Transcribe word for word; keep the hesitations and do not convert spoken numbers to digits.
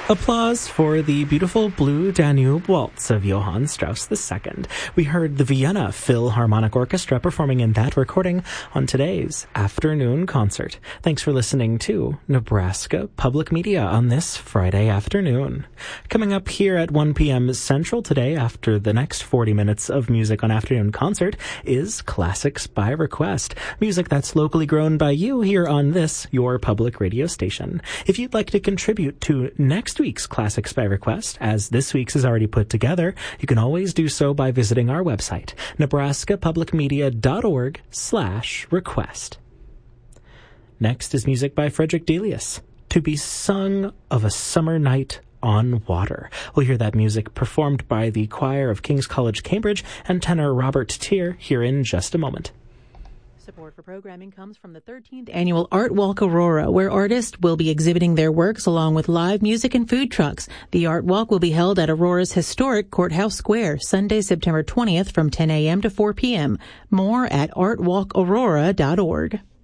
Applause for the beautiful Blue Danube Waltz of Johann Strauss the Second. We heard the Vienna Philharmonic Orchestra performing in that recording on today's afternoon concert. Thanks for listening to Nebraska Public Media on this Friday afternoon. Coming up here at one p.m. Central today, after the next forty minutes of music on Afternoon Concert, is Classics by Request. Music that's locally grown by you here on this, your public radio station. If you'd like to contribute to next week's Classics by Request, as this week's is already put together, you can always do so by visiting our website, nebraskapublicmedia.org slash request. Next is music by Frederick Delius, To Be Sung of a Summer Night on Water. We'll hear that music performed by the choir of King's College, Cambridge, and tenor Robert Tier here in just a moment. Support for programming comes from the thirteenth Annual Art Walk Aurora, where artists will be exhibiting their works along with live music and food trucks. The Art Walk will be held at Aurora's historic Courthouse Square, Sunday, September twentieth from ten a.m. to four p.m. More at art walk aurora dot org.